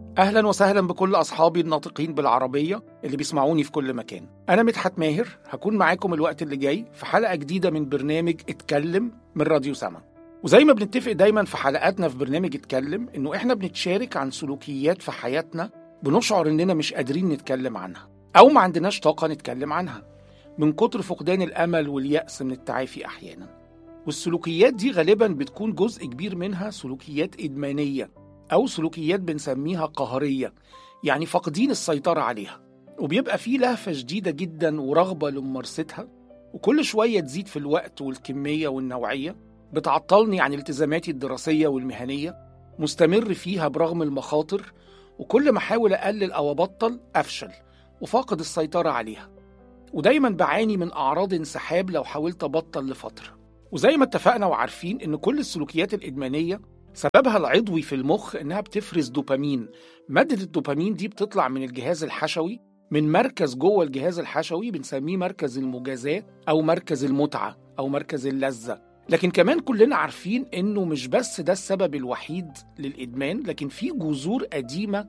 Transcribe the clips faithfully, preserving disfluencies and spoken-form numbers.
أهلا وسهلا بكل أصحابي الناطقين بالعربية اللي بيسمعوني في كل مكان. أنا مدحت ماهر، هكون معاكم الوقت اللي جاي في حلقة جديدة من برنامج اتكلم من راديو سما. وزي ما بنتفق دايما في حلقاتنا في برنامج اتكلم إنه إحنا بنتشارك عن سلوكيات في حياتنا بنشعر إننا مش قادرين نتكلم عنها أو ما عندناش طاقة نتكلم عنها من كتر فقدان الأمل واليأس من التعافي أحيانا. والسلوكيات دي غالبا بتكون جزء كبير منها سلوكيات إدمانية أو سلوكيات بنسميها قهرية، يعني فاقدين السيطرة عليها، وبيبقى فيه لهفة شديدة جدا ورغبة لممارستها، وكل شوية تزيد في الوقت والكمية والنوعية، بتعطلني عن التزاماتي الدراسية والمهنية، مستمر فيها برغم المخاطر، وكل ما أحاول أقلل أو أبطل أفشل وفاقد السيطرة عليها، ودايما بعاني من أعراض انسحاب لو حاولت أبطل لفترة. وزي ما اتفقنا وعارفين إن كل السلوكيات الإدمانية سببها العضوي في المخ إنها بتفرز دوبامين. مادة الدوبامين دي بتطلع من الجهاز الحشوي، من مركز جوه الجهاز الحشوي بنسميه مركز المجازاة أو مركز المتعة أو مركز اللذة. لكن كمان كلنا عارفين إنه مش بس ده السبب الوحيد للإدمان، لكن في جذور قديمة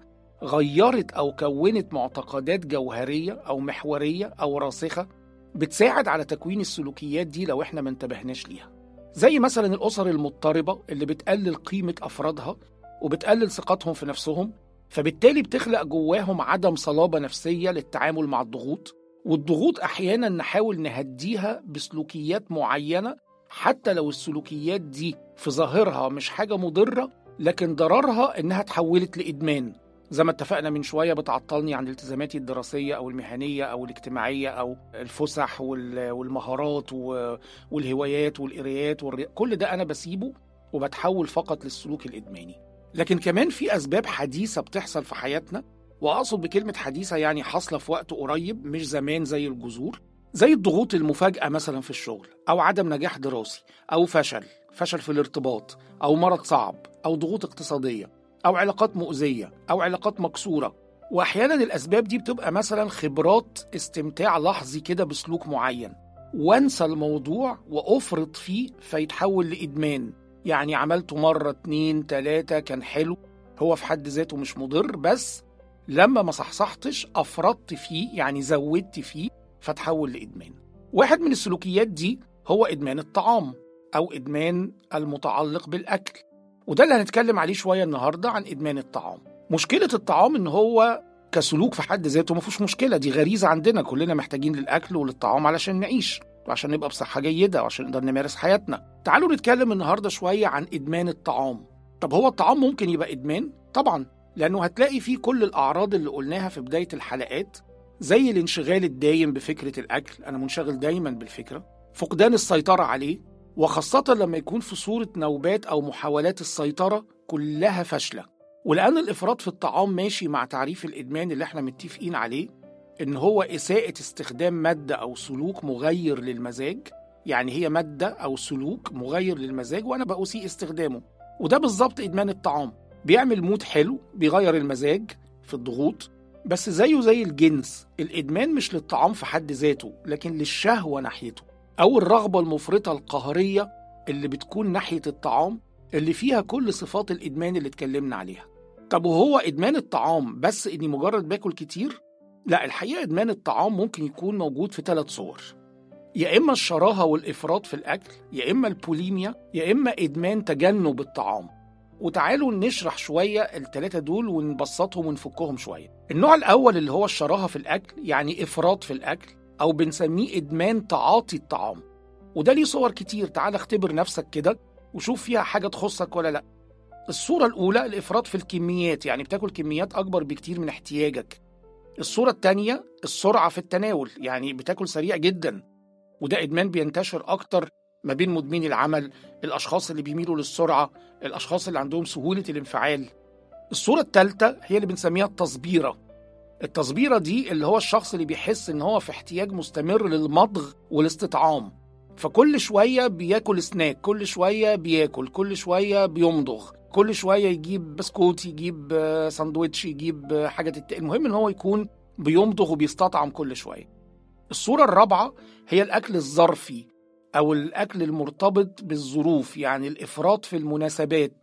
غيرت أو كونت معتقدات جوهرية أو محورية أو راسخة بتساعد على تكوين السلوكيات دي لو إحنا ما انتبهناش ليها. زي مثلا الأسر المضطربة اللي بتقلل قيمة أفرادها وبتقلل ثقتهم في نفسهم، فبالتالي بتخلق جواهم عدم صلابة نفسية للتعامل مع الضغوط. والضغوط أحيانا نحاول نهديها بسلوكيات معينة، حتى لو السلوكيات دي في ظاهرها مش حاجة مضرة، لكن ضررها إنها تحولت لإدمان. زي ما اتفقنا من شوية بتعطلني عن التزاماتي الدراسية أو المهنية أو الاجتماعية أو الفسح والمهارات والهوايات والقرايات والري... كل ده أنا بسيبه وبتحول فقط للسلوك الإدماني. لكن كمان في أسباب حديثة بتحصل في حياتنا، وأقصد بكلمة حديثة يعني حاصلة في وقت قريب مش زمان، زي الجذور، زي الضغوط المفاجئة مثلا في الشغل، أو عدم نجاح دراسي، أو فشل فشل في الارتباط، أو مرض صعب، أو ضغوط اقتصادية، أو علاقات مؤذية، أو علاقات مكسورة. وأحيانا الأسباب دي بتبقى مثلا خبرات استمتاع لحظي كده بسلوك معين، وانسى الموضوع وأفرط فيه فيتحول لإدمان. يعني عملته مرة اتنين تلاتة كان حلو، هو في حد ذاته مش مضر، بس لما ما صحصحتش أفرطت فيه، يعني زودت فيه فتحول لإدمان. واحد من السلوكيات دي هو إدمان الطعام أو إدمان المتعلق بالأكل، وده اللي هنتكلم عليه شوية النهاردة عن إدمان الطعام. مشكلة الطعام إن هو كسلوك في حد ذاته مفيش مشكلة، دي غريزة عندنا، كلنا محتاجين للأكل وللطعام علشان نعيش وعشان نبقى بصحة جيدة وعشان نقدر نمارس حياتنا. تعالوا نتكلم النهاردة شوية عن إدمان الطعام. طب هو الطعام ممكن يبقى إدمان؟ طبعا، لأنه هتلاقي فيه كل الأعراض اللي قلناها في بداية الحلقات، زي الانشغال الدايم بفكرة الأكل، أنا منشغل دايما بالفكرة، فقدان السيطرة عليه، وخاصة لما يكون في صورة نوبات أو محاولات السيطرة كلها فاشلة. ولأن الإفراط في الطعام ماشي مع تعريف الإدمان اللي احنا متفقين عليه، إن هو إساءة استخدام مادة أو سلوك مغير للمزاج، يعني هي مادة أو سلوك مغير للمزاج وأنا بأسيء استخدامه، وده بالظبط إدمان الطعام. بيعمل مود حلو، بيغير المزاج في الضغوط، بس زيه زي الجنس، الإدمان مش للطعام في حد ذاته، لكن للشهوة ناحيته، أو الرغبة المفرطة القهرية اللي بتكون ناحية الطعام، اللي فيها كل صفات الإدمان اللي اتكلمنا عليها. طب وهو إدمان الطعام بس إني مجرد باكل كتير؟ لا، الحقيقة إدمان الطعام ممكن يكون موجود في ثلاث صور، يا إما الشراهة والإفراط في الأكل، يا إما البوليميا، يا إما إدمان تجنب الطعام. وتعالوا نشرح شوية الثلاثة دول ونبسطهم ونفكهم شوية. النوع الأول اللي هو الشراهة في الأكل، يعني إفراط في الأكل، أو بنسميه إدمان تعاطي الطعام، وده ليه صور كتير. تعال اختبر نفسك كده وشوف فيها حاجة تخصك ولا لأ. الصورة الأولى الإفراط في الكميات، يعني بتاكل كميات أكبر بكتير من احتياجك. الصورة التانية السرعة في التناول، يعني بتاكل سريع جدا، وده إدمان بينتشر أكتر ما بين مدمني العمل، الأشخاص اللي بيميلوا للسرعة، الأشخاص اللي عندهم سهولة الانفعال. الصورة الثالثة هي اللي بنسميها التصبيرة. التصبيرة دي اللي هو الشخص اللي بيحس إن هو في احتياج مستمر للمضغ والاستطعام، فكل شوية بياكل سناك، كل شوية بياكل، كل شوية بيمضغ، كل شوية يجيب بسكوت، يجيب ساندويتش، يجيب حاجة تت... المهم إن هو يكون بيمضغ وبيستطعم كل شوية. الصورة الرابعة هي الأكل الظرفي أو الأكل المرتبط بالظروف، يعني الإفراط في المناسبات،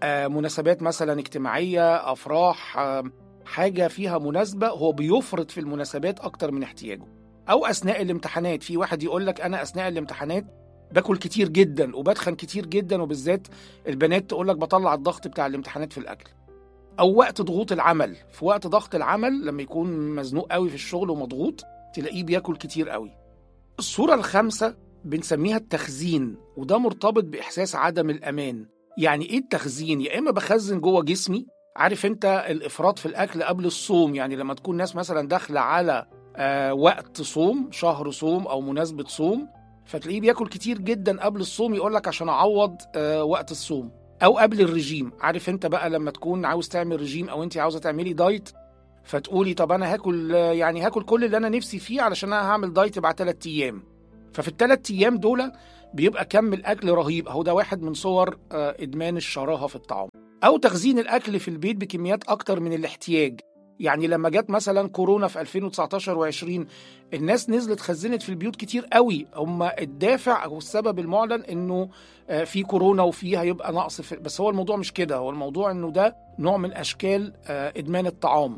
آه مناسبات مثلا اجتماعية، أفراح، آه حاجة فيها مناسبة، هو بيفرط في المناسبات أكتر من احتياجه. أو أثناء الامتحانات، في واحد يقول لك أنا أثناء الامتحانات باكل كتير جدا وبدخن كتير جدا، وبالذات البنات تقول لك بطلع الضغط بتاع الامتحانات في الأكل. أو وقت ضغوط العمل، في وقت ضغط العمل لما يكون مزنوق قوي في الشغل ومضغوط تلاقيه بياكل كتير قوي. الصورة الخامسة بنسميها التخزين، وده مرتبط بإحساس عدم الأمان. يعني إيه التخزين؟ يا إما بخزن جوه جسمي، عارف أنت الإفراط في الأكل قبل الصوم، يعني لما تكون ناس مثلا داخلة على آه وقت صوم، شهر صوم أو مناسبة صوم، فتلاقيه بياكل كتير جدا قبل الصوم، يقولك عشان أعوض آه وقت الصوم. أو قبل الرجيم، عارف أنت بقى لما تكون عاوز تعمل رجيم أو أنت عاوزة تعملي دايت، فتقولي طب أنا هاكل يعني هاكل كل اللي أنا نفسي فيه علشان أنا هعمل دايت بعد ثلاث أيام. ففي الثلاث أيام دول بيبقى كم الأكل رهيب. أهو ده واحد من صور إدمان الشراهة في الطعام. أو تخزين الأكل في البيت بكميات أكتر من الاحتياج. يعني لما جت مثلا كورونا في ألفين وتسعتاشر وعشرين، الناس نزلت خزنت في البيوت كتير قوي. هم الدافع أو السبب المعلن إنه في كورونا وفيه هيبقى نقص في، بس هو الموضوع مش كده. هو الموضوع إنه ده نوع من أشكال إدمان الطعام.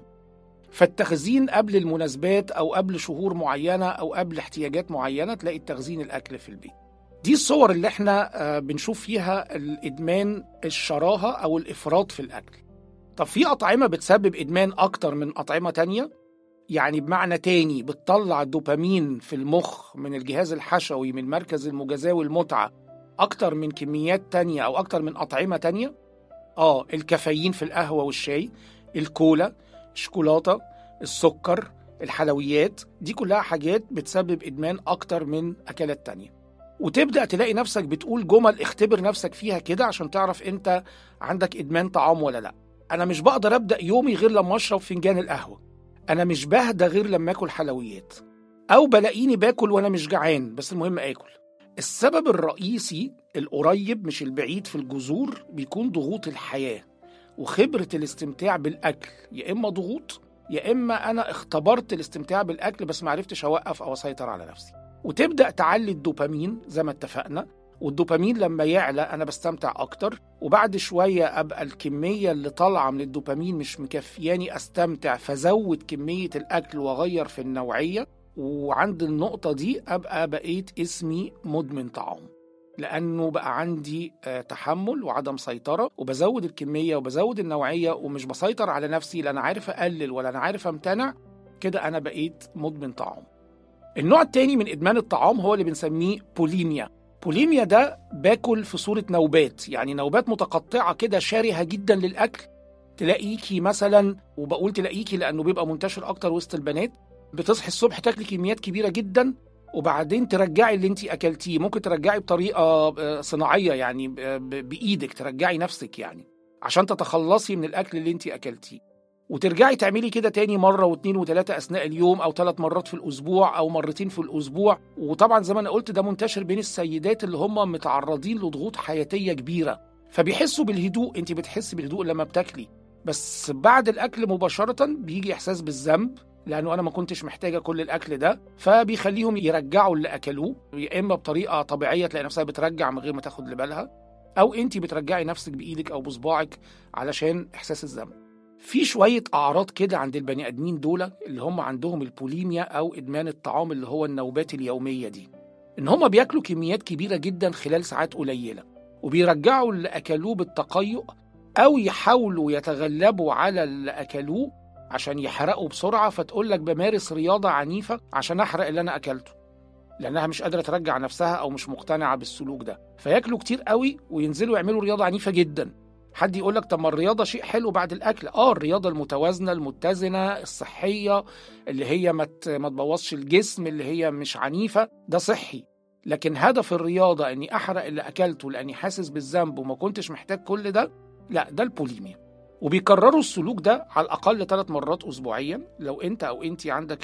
فالتخزين قبل المناسبات أو قبل شهور معينة أو قبل احتياجات معينة تلاقي التخزين الأكل في البيت. دي الصور اللي احنا بنشوف فيها الإدمان الشراهة أو الإفراط في الأكل. طب في أطعمة بتسبب إدمان أكتر من أطعمة تانية؟ يعني بمعنى تاني بتطلع الدوبامين في المخ من الجهاز الحشوي من مركز المجازاة والمتعة أكتر من كميات تانية أو أكتر من أطعمة تانية؟ آه الكافيين في القهوة والشاي، الكولا، الشوكولاتة، السكر، الحلويات، دي كلها حاجات بتسبب إدمان أكتر من أكلات تانية. وتبدأ تلاقي نفسك بتقول جمل اختبر نفسك فيها كده عشان تعرف أنت عندك إدمان طعام ولا لأ. أنا مش بقدر أبدأ يومي غير لما أشرب فنجان القهوة. أنا مش بهدى غير لما أكل حلويات. أو بلاقيني باكل وأنا مش جعان بس المهم آكل. السبب الرئيسي القريب مش البعيد في الجذور بيكون ضغوط الحياة وخبرة الاستمتاع بالأكل. يا إما ضغوط يا إما أنا اختبرت الاستمتاع بالأكل بس معرفتش أوقف أو أسيطر على نفسي. وتبدأ تعلي الدوبامين زي ما اتفقنا، والدوبامين لما يعلى أنا بستمتع أكتر، وبعد شوية أبقى الكمية اللي طالعة من الدوبامين مش مكفياني أستمتع، فزود كمية الأكل وغير في النوعية. وعند النقطة دي أبقى بقيت اسمي مدمن طعام، لأنه بقى عندي تحمل وعدم سيطرة، وبزود الكمية وبزود النوعية ومش بسيطر على نفسي، لا أنا عارف أقلل ولا أنا عارف أمتنع. كده أنا بقيت مدمن طعام. النوع التاني من إدمان الطعام هو اللي بنسميه بوليميا. بوليميا ده باكل في صورة نوبات، يعني نوبات متقطعة كده شارهة جدا للأكل. تلاقيكي مثلا، وبقول تلاقيكي لأنه بيبقى منتشر أكتر وسط البنات، بتصحي الصبح تاكلي كميات كبيرة جدا وبعدين ترجعي اللي انتي أكلتيه. ممكن ترجعي بطريقة صناعية، يعني بإيدك ترجعي نفسك يعني عشان تتخلصي من الأكل اللي انتي أكلتيه، وترجعي تعملي كده تاني مرة واثنين وثلاثة أثناء اليوم، أو ثلاث مرات في الأسبوع أو مرتين في الأسبوع. وطبعا زي ما أنا قلت ده منتشر بين السيدات اللي هم متعرضين لضغوط حياتية كبيرة، فبيحسوا بالهدوء. انتي بتحسي بالهدوء لما بتاكلي، بس بعد الأكل مباشرة بيجي إحساس بالذنب لأنه أنا ما كنتش محتاجة كل الأكل ده، فبيخليهم يرجعوا اللي أكلوه، يا إما بطريقة طبيعية تلاقي نفسها بترجع من غير ما تاخد لبالها، أو أنتي بترجعي نفسك بإيدك أو بصباعك علشان إحساس الذنب. في شوية أعراض كده عند البني آدمين دول اللي هم عندهم البوليميا أو إدمان الطعام اللي هو النوبات اليومية دي، إن هم بياكلوا كميات كبيرة جدا خلال ساعات قليلة، وبيرجعوا اللي أكلوه بالتقيؤ، أو يحاولوا يتغلبوا على اللي أكلوه عشان يحرقوا بسرعة. فتقول لك بمارس رياضة عنيفة عشان أحرق اللي أنا أكلته، لأنها مش قادرة ترجع نفسها أو مش مقتنعة بالسلوك ده، فياكلوا كتير قوي وينزلوا يعملوا رياضة عنيفة جدا. حد يقول لك طب ما الرياضة شيء حلو بعد الأكل. آه الرياضة المتوازنة المتزنة الصحية اللي هي ما تبوظش الجسم، اللي هي مش عنيفة، ده صحي. لكن هدف الرياضة أني أحرق اللي أكلته لأني حاسس بالذنب وما كنتش محتاج كل ده، لا ده البوليميا. وبيكرروا السلوك ده على الأقل ثلاث مرات أسبوعيا. لو أنت أو أنتي عندك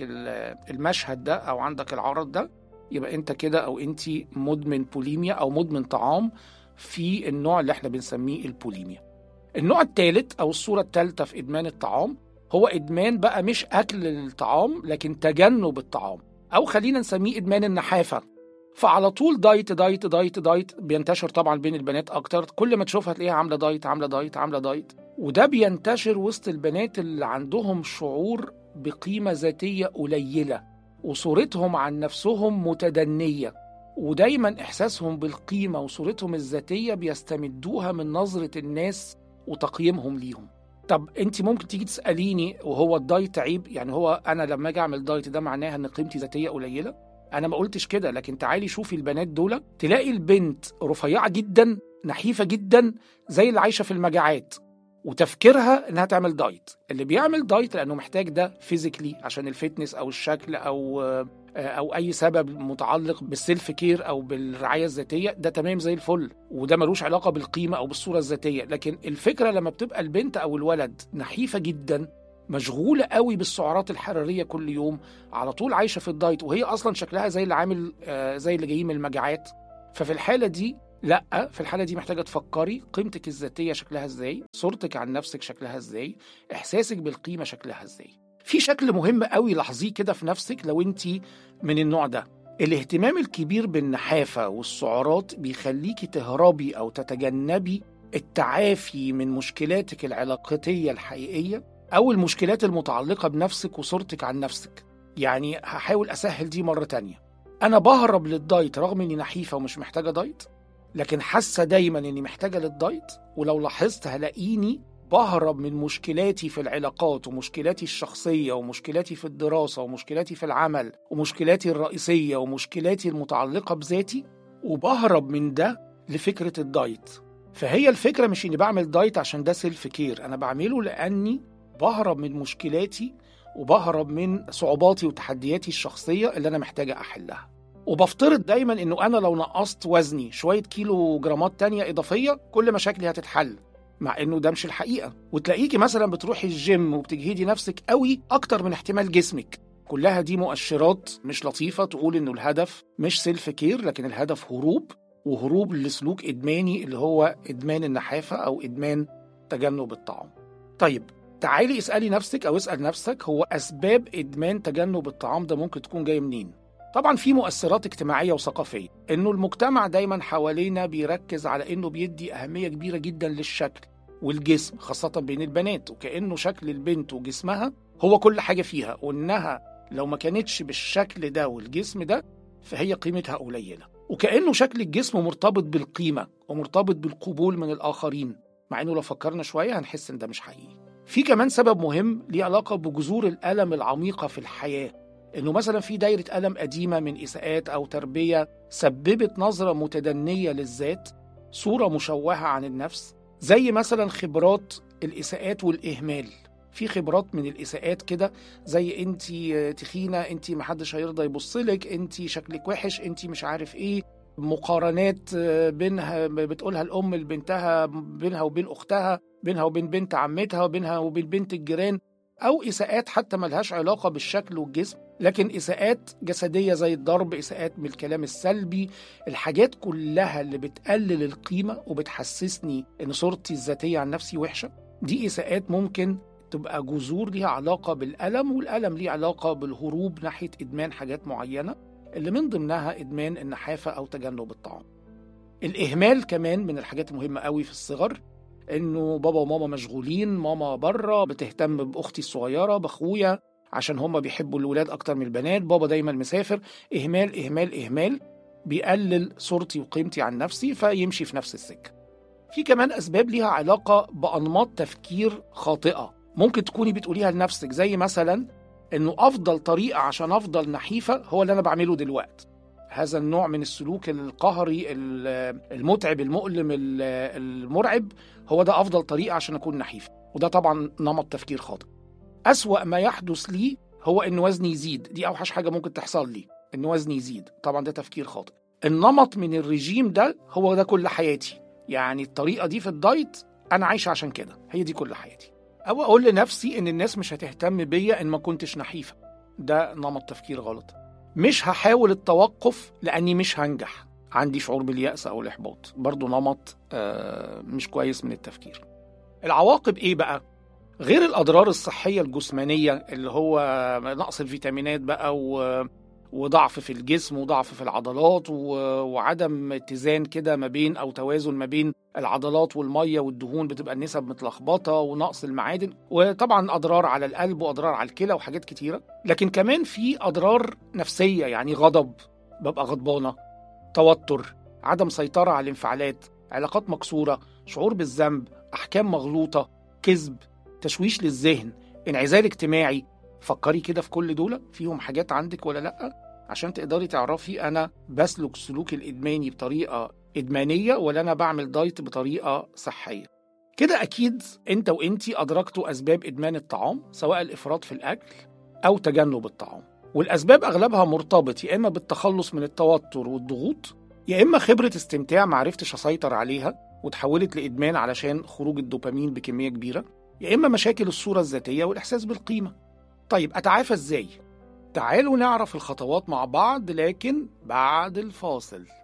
المشهد ده أو عندك العرض ده، يبقى أنت كده أو أنتي مدمن بوليميا أو مدمن طعام في النوع اللي احنا بنسميه البوليميا. النوع الثالث أو الصورة الثالثة في إدمان الطعام هو إدمان بقى مش أكل الطعام لكن تجنب الطعام، أو خلينا نسميه إدمان النحافة. فعلى طول دايت دايت دايت دايت بينتشر طبعا بين البنات اكتر، كل ما تشوفها تلاقيها عامله دايت عامله دايت عامله دايت. وده بينتشر وسط البنات اللي عندهم شعور بقيمه ذاتيه قليله وصورتهم عن نفسهم متدنيه، ودايما احساسهم بالقيمه وصورتهم الذاتيه بيستمدوها من نظره الناس وتقييمهم ليهم. طب انت ممكن تيجي تساليني وهو الدايت عيب؟ يعني هو انا لما اجي اعمل دايت ده معناها ان قيمتي الذاتيه قليله؟ انا ما قلتش كده، لكن تعالي شوفي البنات دول، تلاقي البنت رفيعه جدا نحيفه جدا زي اللي عايشه في المجاعات وتفكيرها انها تعمل دايت. اللي بيعمل دايت لانه محتاج ده فيزيكلي عشان الفتنس او الشكل او او اي سبب متعلق بالسيلف كير او بالرعايه الذاتيه، ده تمام زي الفل، وده ملوش علاقه بالقيمه او بالصوره الذاتيه. لكن الفكره لما بتبقى البنت او الولد نحيفه جدا، مشغوله قوي بالسعرات الحراريه كل يوم، على طول عايشه في الدايت، وهي اصلا شكلها زي اللي عامل آه زي اللي جايين من المجاعات، ففي الحاله دي لا، في الحاله دي محتاجه تفكري قيمتك الذاتيه شكلها ازاي، صورتك عن نفسك شكلها ازاي، احساسك بالقيمه شكلها ازاي. في شكل مهم قوي لاحظيه كده في نفسك لو انت من النوع ده. الاهتمام الكبير بالنحافه والسعرات بيخليكي تهربي او تتجنبي التعافي من مشكلاتك العلاقاتيه الحقيقيه او المشكلات المتعلقه بنفسك وصورتك عن نفسك. يعني هحاول اسهل دي مره تانية، انا بهرب للدايت رغم اني نحيفه ومش محتاجه دايت، لكن حاسه دايما اني محتاجه للدايت، ولو لاحظت هلاقيني بهرب من مشكلاتي في العلاقات ومشكلاتي الشخصيه ومشكلاتي في الدراسه ومشكلاتي في العمل ومشكلاتي الرئيسيه ومشكلاتي المتعلقه بذاتي، وبهرب من ده لفكره الدايت. فهي الفكره مش اني بعمل دايت عشان ده سيلف كير، انا بعمله لاني بهرب من مشكلاتي وبهرب من صعوباتي وتحدياتي الشخصيه اللي انا محتاجه احلها. وبفترض دايما انه انا لو نقصت وزني شويه كيلو جرامات تانية اضافيه كل مشاكلي هتتحل، مع انه ده مش الحقيقه. وتلاقيكي مثلا بتروحي الجيم وبتجهدي نفسك قوي اكتر من احتمال جسمك، كلها دي مؤشرات مش لطيفه تقول انه الهدف مش سيلف كير، لكن الهدف هروب، وهروب لسلوك ادماني اللي هو ادمان النحافه او ادمان تجنب الطعام. طيب تعالي اسالي نفسك او اسال نفسك، هو اسباب ادمان تجنب الطعام ده ممكن تكون جايه منين؟ طبعا في مؤثرات اجتماعية وثقافية، انه المجتمع دايما حوالينا بيركز على انه بيدي اهمية كبيرة جدا للشكل والجسم خاصة بين البنات، وكأنه شكل البنت وجسمها هو كل حاجة فيها، وانها لو ما كانتش بالشكل ده والجسم ده فهي قيمتها قليلة، وكأنه شكل الجسم مرتبط بالقيمة ومرتبط بالقبول من الآخرين، مع انه لو فكرنا شوية هنحس ان ده مش حقيقي. في كمان سبب مهم ليه علاقة بجذور الألم العميقة في الحياة، إنه مثلا في دايرة ألم قديمة من إساءات أو تربية سببت نظرة متدنية للذات، صورة مشوهة عن النفس، زي مثلا خبرات الإساءات والإهمال. في خبرات من الإساءات كده زي أنتي تخينة، أنتي محدش هيرضى يبصلك، أنتي شكلك وحش، أنتي مش عارف إيه، مقارنات بينها بتقولها الأم لبنتها، بينها وبين أختها، بينها وبين بنت عمتها، وبينها وبين بنت الجيران، أو إساءات حتى ملهاش علاقة بالشكل والجسم، لكن إساءات جسدية زي الضرب، إساءات من الكلام السلبي، الحاجات كلها اللي بتقلل القيمة وبتحسسني إن صورتي الذاتية عن نفسي وحشة، دي إساءات ممكن تبقى جذور ليها علاقة بالألم، والألم ليه علاقة بالهروب ناحية إدمان حاجات معينة اللي من ضمنها إدمان النحافة أو تجنب الطعام. الإهمال كمان من الحاجات المهمة قوي في الصغر، إنه بابا وماما مشغولين، ماما بره بتهتم بأختي الصغيرة بأخويا عشان هم بيحبوا الولاد أكتر من البنات، بابا دايما مسافر. إهمال إهمال إهمال بيقلل صورتي وقيمتي عن نفسي، فيمشي في نفس السكة. في كمان أسباب ليها علاقة بأنماط تفكير خاطئة ممكن تكوني بتقوليها لنفسك، زي مثلا إنه أفضل طريقة عشان أفضل نحيفة هو اللي أنا بعمله دلوقتي. هذا النوع من السلوك القهري المتعب المؤلم المرعب هو ده أفضل طريقة عشان أكون نحيفة، وده طبعا نمط تفكير خاطئ. أسوأ ما يحدث لي هو إن وزني يزيد، دي أوحش حاجة ممكن تحصل لي، إن وزني يزيد، طبعا ده تفكير خاطئ. النمط من الرجيم ده هو ده كل حياتي، يعني الطريقة دي في الدايت أنا عايشة عشان كده، هي دي كل حياتي. أو أقول لنفسي إن الناس مش هتهتم بيا إن ما كنتش نحيفة، ده نمط تفكير غلط. مش هحاول التوقف لأني مش هنجح، عندي شعور باليأس أو الإحباط، برضو نمط آه مش كويس من التفكير. العواقب إيه بقى؟ غير الأضرار الصحية الجسمانية اللي هو نقص الفيتامينات بقى وضعف في الجسم وضعف في العضلات و... وعدم اتزان كده ما بين أو توازن ما بين العضلات والمية والدهون، بتبقى النسب متلخبطة، ونقص المعادن، وطبعا أضرار على القلب وأضرار على الكلى وحاجات كتيرة. لكن كمان في أضرار نفسية، يعني غضب، ببقى غضبانة، توتر، عدم سيطرة على الانفعالات، علاقات مكسورة، شعور بالذنب، أحكام مغلوطة، كذب، تشويش للذهن، انعزال اجتماعي. فكري كده في كل دول فيهم حاجات عندك ولا لأ، عشان تقدري تعرفي أنا بسلك السلوك الإدماني بطريقة إدمانية ولا أنا بعمل دايت بطريقة صحية. كده أكيد أنت وإنتي أدركتوا أسباب إدمان الطعام، سواء الإفراط في الأكل أو تجنب الطعام، والأسباب أغلبها مرتبط يا إما بالتخلص من التوتر والضغوط، يا إما خبرة استمتاع معرفتش أسيطر عليها وتحولت لإدمان علشان خروج الدوبامين بكمية كبيرة، يا إما مشاكل الصورة الذاتية والإحساس بالقيمة. طيب أتعافى إزاي؟ تعالوا نعرف الخطوات مع بعض، لكن بعد الفاصل.